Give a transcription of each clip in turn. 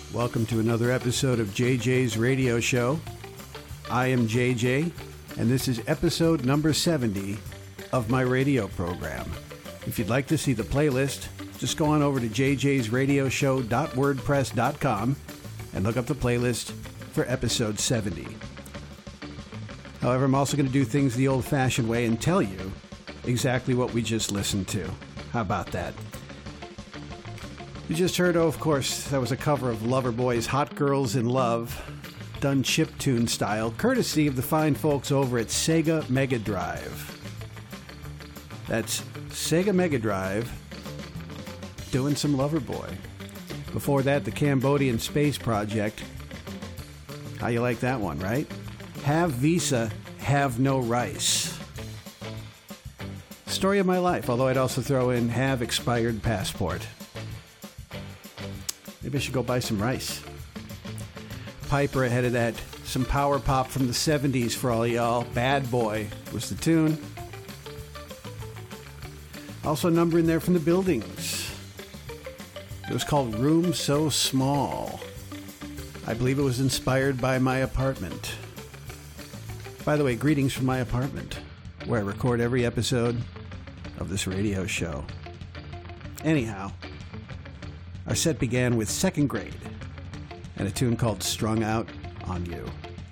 Welcome to another episode of JJ's Radio Show. I am JJ, and this is episode number 70 of my radio program. If you'd like to see the playlist, just go on over to jjsradioshow.wordpress.com and look up the playlist for episode 70. However, I'm also going to do things the old-fashioned way and tell you exactly what we just listened to. How about that? You just heard, of course, that was a cover of Loverboy's Hot Girls in Love, done chiptune style, courtesy of the fine folks over at Sega Mega Drive. That's Sega Mega Drive doing some Loverboy. Before that, the Cambodian Space Project. How you like that one, right? Have Visa, have no rice. Story of my life, although I'd also throw in have expired passport. Maybe I should go buy some rice. Piper ahead of that. Some power pop from the 70s for all y'all. Bad Boy was the tune. Also a number in there from the Buildings. It was called Room So Small. I believe it was inspired by my apartment. By the way, greetings from my apartment, where I record every episode of this radio show. Anyhow, our set began with Second Grade and a tune called Strung Out on You.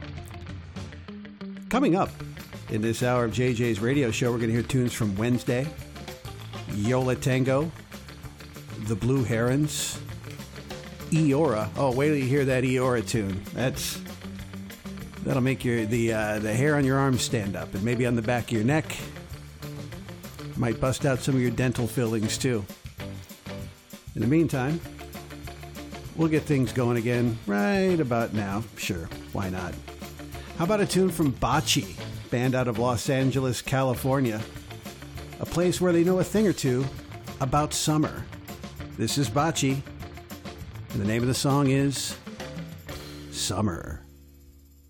Coming up in this hour of JJ's Radio Show, we're going to hear tunes from Wednesday, Yola Tango, The Blue Herons, Eora. Oh, wait till you hear that Eora tune. That'll make the hair on your arms stand up, and maybe on the back of your neck. Might bust out some of your dental fillings too. In the meantime, we'll get things going again right about now. Sure, why not? How about a tune from Bocce, band out of Los Angeles, California, a place where they know a thing or two about summer. This is Bocce, and the name of the song is Summer.